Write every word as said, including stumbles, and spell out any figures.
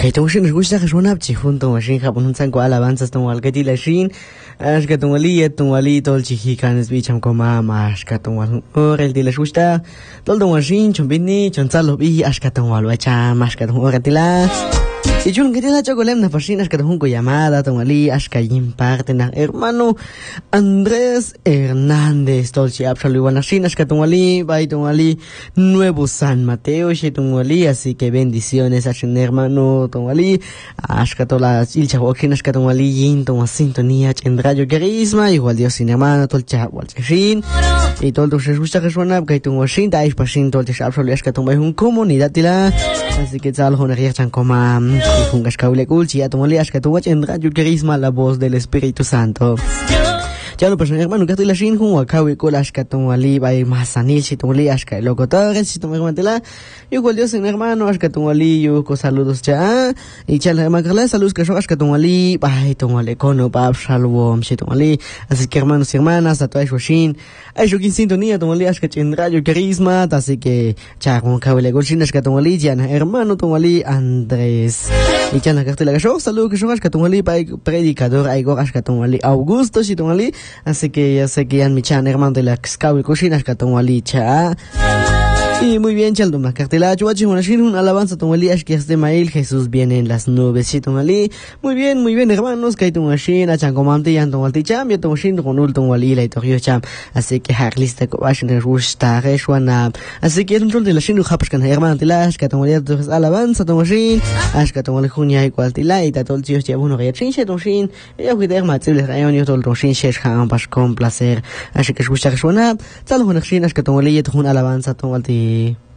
كيتوشين رجوش داخل شونا بتشوفون توماشين خابون تانكو alabanzas توالكتي لاشين أشكا توالية توالي تول تشيكي كانت بيشام كوما ما أشكا توال أورل دي لاشوش دا تول توماشين شنبيني شنصالو بيه أشكا توال وچام أشكا توال كتلا y chun que tiene la chocolate na fascina que tengo llamada tomali ashka imparte na hermano Andrés Hernández tolchi absolu igual na que tomali bai tomali Nuevo San Mateo she tomali así que bendiciones a chen hermano tomali ashka tola ilcha wakina ashka tomali yin toma sintonía chen rayo carisma igual Dios sin hermano tolcha wal chin y todo lo que se gusta que suena que tengo shin da is pashin tolchi absolu ashka tomai un comunidad tila así que tal honer chan coma y Kashkaule Kulchi, a Tomali Ashkatuach en Radio Carisma, la voz del Espíritu Santo. Ya lo personal, hermano, que estoy la shin, como acá, y con Ashkatumali, by Masanil, Chitumali, Ashka, locutores, Chitumantela, y con Dios en hermano, Ashkatumali, yo con saludos ya, y chal, hermano, saludos que yo Ashkatumali, by Tomale, Kono, Bab, Shalom, Chitumali, así que hermanos y hermanas, a toda Shoshin, hay yo quien sintonía, Tomali, Ashkat en Radio Carisma, así que, ya, como acá, y con Shin, Ashkatumali, ya, hermano, Tomali, Andrés. Y ya, la cartela que yo, saludos que yo Ashkatumali, by predicador, Igor Ashkatumali, Augusto, Chitumali, así que ya sé que ya mi chan hermano de la Xcawi Cocinas que tomo alicha. Y muy bien, chaldo más cartela, chuachi, una shin, un alabanza tomali, que es de mail, Jesús viene en las nubes, sí, tomali. Muy bien, muy bien, hermanos, que hay tomo shin, a chan comante, y anton alti cham, y tomo shin, con ul tomali, la itorio cham. Así que har lista ko bashin de rusta, reshuana. Así que es un troll de la shin, ujapas can hermano de la, que tomali, entonces alabanza, tomo shin, ashka tomali junia, y cual tila, y tatol tíos, ya uno que chin, she tomo shin, y yo cuidé, matziles, rayon, y tol tomo shin, she ham, pas con placer. Así que es gusta reshuana, tal con shin, ashka tomali, y un alabanza, tomali.